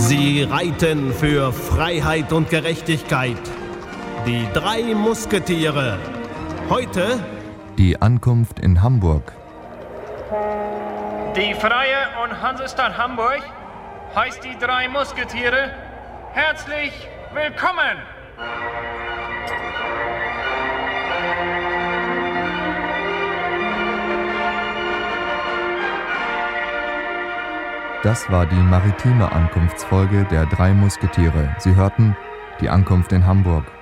Sie reiten für Freiheit und Gerechtigkeit. Die 3 Musketiere. Heute die Ankunft in Hamburg. Die Freie und Hansestadt Hamburg heißt die 3 Musketiere herzlich willkommen. Das war die maritime Ankunftsfolge der 3 Musketiere. Sie hörten die Ankunft in Hamburg.